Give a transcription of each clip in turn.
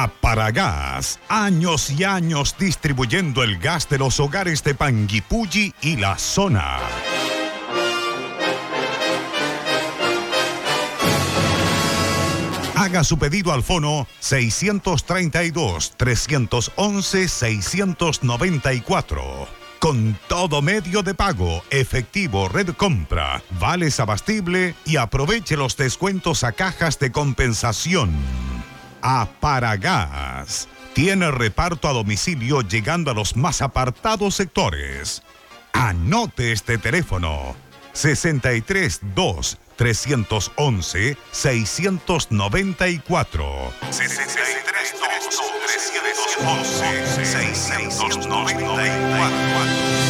Aparagás, años y años distribuyendo el gas de los hogares de Panguipulli y la zona. Haga su pedido al fono 632-311-694. Con todo medio de pago, efectivo, red compra, vales abastible y aproveche los descuentos a cajas de compensación. Aparagás tiene reparto a domicilio llegando a los más apartados sectores. Anote este teléfono: 632-311-694. 632-311-694.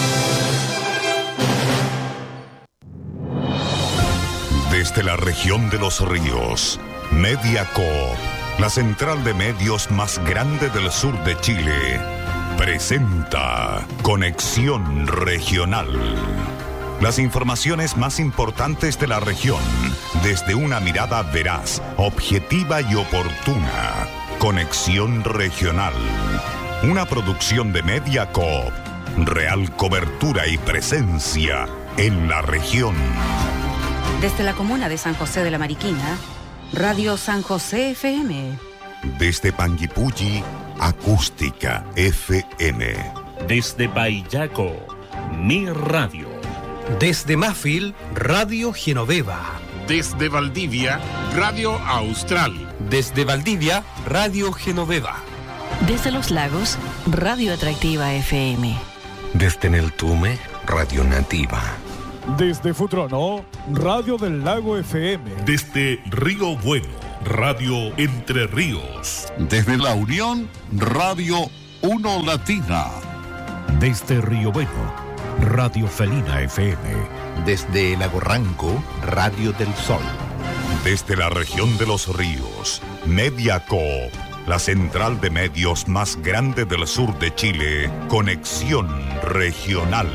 Desde la región de los ríos, Mediacoop, la central de medios más grande del sur de Chile, presenta Conexión Regional. Las informaciones más importantes de la región, desde una mirada veraz, objetiva y oportuna. Conexión Regional. Una producción de Mediacoop. Real cobertura y presencia en la región. Desde la comuna de San José de la Mariquina, Radio San José FM. Desde Panguipulli, Acústica FM. Desde Paillaco, Mi Radio. Desde Mafil, Radio Genoveva. Desde Valdivia, Radio Austral. Desde Valdivia, Radio Genoveva. Desde Los Lagos, Radio Atractiva FM. Desde Neltume, Radio Nativa. Desde Futrono, Radio del Lago FM. Desde Río Bueno, Radio Entre Ríos. Desde La Unión, Radio Uno Latina. Desde Río Bueno, Radio Felina FM. Desde Lago Ranco, Radio del Sol. Desde la región de los ríos, Mediacoop, la central de medios más grande del sur de Chile, Conexión Regional.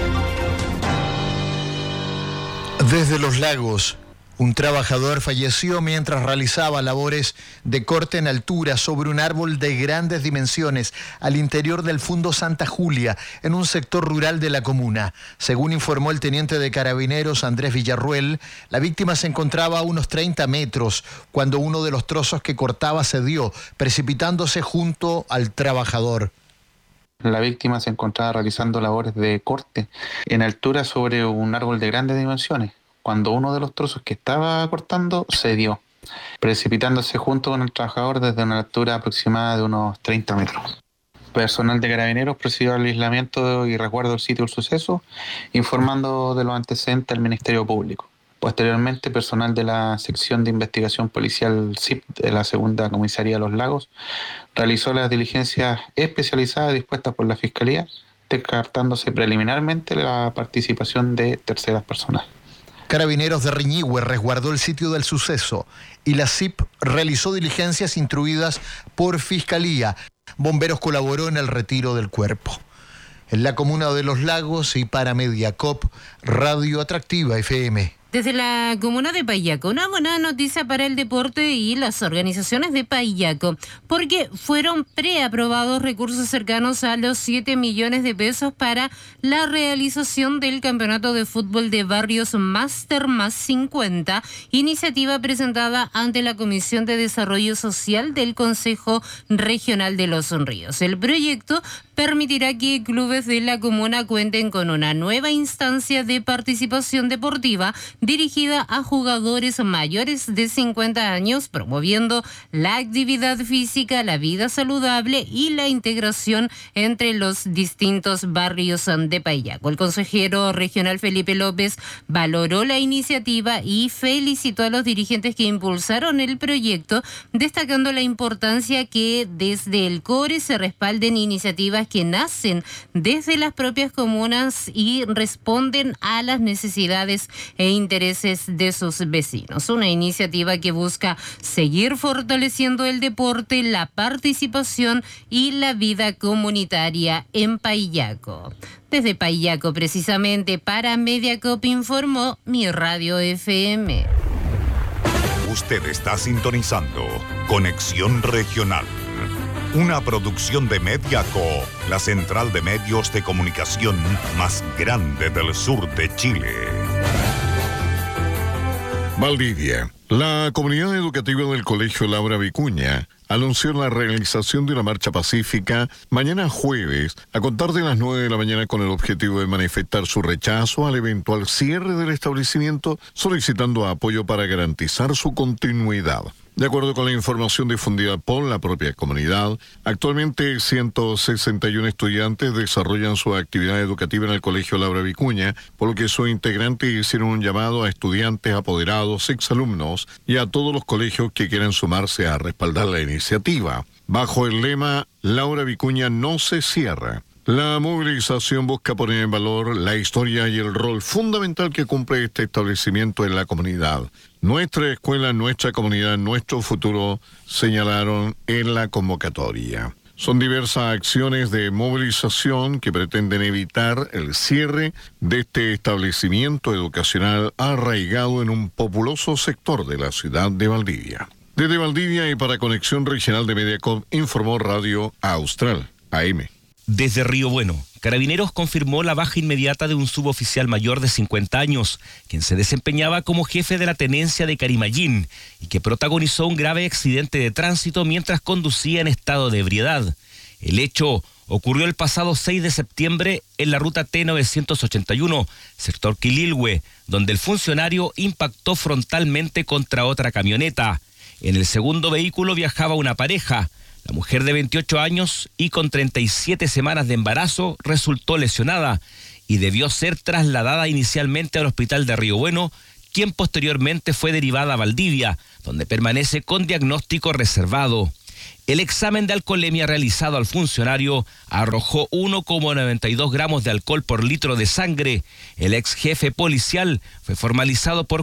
Desde Los Lagos, un trabajador falleció mientras realizaba labores de corte en altura sobre un árbol de grandes dimensiones al interior del Fundo Santa Julia, en un sector rural de la comuna. Según informó el teniente de Carabineros Andrés Villarruel, la víctima se encontraba a unos 30 metros cuando uno de los trozos que cortaba cedió, precipitándose junto al trabajador. La víctima se encontraba realizando labores de corte en altura sobre un árbol de grandes dimensiones, cuando uno de los trozos que estaba cortando cedió, precipitándose junto con el trabajador desde una altura aproximada de unos 30 metros. Personal de Carabineros procedió al aislamiento y resguardo del sitio del suceso, informando de los antecedentes al Ministerio Público. Posteriormente, personal de la sección de investigación policial SIP de la segunda comisaría de Los Lagos realizó las diligencias especializadas dispuestas por la Fiscalía, descartándose preliminarmente la participación de terceras personas. Carabineros de Riñihue resguardó el sitio del suceso y la SIP realizó diligencias instruidas por Fiscalía. Bomberos colaboró en el retiro del cuerpo. En la comuna de Los Lagos y para Mediacoop, Radio Atractiva FM. Desde la comuna de Paillaco, una buena noticia para el deporte y las organizaciones de Paillaco, porque fueron preaprobados recursos cercanos a los 7 millones de pesos para la realización del campeonato de fútbol de barrios Máster más 50, iniciativa presentada ante la Comisión de Desarrollo Social del Consejo Regional de Los Ríos. El proyecto permitirá que clubes de la comuna cuenten con una nueva instancia de participación deportiva dirigida a jugadores mayores de 50 años, promoviendo la actividad física, la vida saludable y la integración entre los distintos barrios de Paillaco. El consejero regional Felipe López valoró la iniciativa y felicitó a los dirigentes que impulsaron el proyecto, destacando la importancia que desde el CORE se respalden iniciativas que nacen desde las propias comunas y responden a las necesidades e intereses de sus vecinos. Una iniciativa que busca seguir fortaleciendo el deporte, la participación y la vida comunitaria en Paillaco. Desde Paillaco, precisamente para Mediacoop, informó Mi Radio FM. Usted está sintonizando Conexión Regional. Una producción de Mediaco, la central de medios de comunicación más grande del sur de Chile. Valdivia. La comunidad educativa del Colegio Laura Vicuña anunció la realización de una marcha pacífica mañana jueves a contar de las 9 de la mañana con el objetivo de manifestar su rechazo al eventual cierre del establecimiento, solicitando apoyo para garantizar su continuidad. De acuerdo con la información difundida por la propia comunidad, actualmente 161 estudiantes desarrollan su actividad educativa en el Colegio Laura Vicuña, por lo que sus integrantes hicieron un llamado a estudiantes, apoderados, exalumnos y a todos los colegios que quieran sumarse a respaldar la iniciativa. Bajo el lema Laura Vicuña no se cierra, la movilización busca poner en valor la historia y el rol fundamental que cumple este establecimiento en la comunidad. Nuestra escuela, nuestra comunidad, nuestro futuro, señalaron en la convocatoria. Son diversas acciones de movilización que pretenden evitar el cierre de este establecimiento educacional arraigado en un populoso sector de la ciudad de Valdivia. Desde Valdivia y para Conexión Regional de Mediaco, informó Radio Austral, AM. Desde Río Bueno, Carabineros confirmó la baja inmediata de un suboficial mayor de 50 años, quien se desempeñaba como jefe de la tenencia de Carimayín y que protagonizó un grave accidente de tránsito mientras conducía en estado de ebriedad. El hecho ocurrió el pasado 6 de septiembre en la ruta T981, sector Quililhue, donde el funcionario impactó frontalmente contra otra camioneta. En el segundo vehículo viajaba una pareja. La mujer de 28 años y con 37 semanas de embarazo resultó lesionada y debió ser trasladada inicialmente al hospital de Río Bueno, quien posteriormente fue derivada a Valdivia, donde permanece con diagnóstico reservado. El examen de alcoholemia realizado al funcionario arrojó 1,92 gramos de alcohol por litro de sangre. El ex jefe policial fue formalizado por